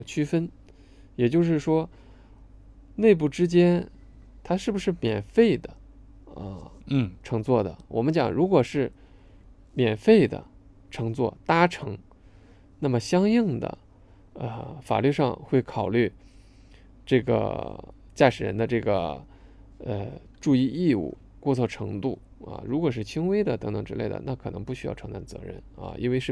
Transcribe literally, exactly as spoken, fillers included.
区分，也就是说，内部之间它是不是免费的啊、 嗯乘坐的？我们讲，如果是免费的乘坐搭乘，那么相应的，呃，法律上会考虑这个驾驶人的这个呃注意义务、过错程度啊。如果是轻微的等等之类的，那可能不需要承担责任啊，因为是。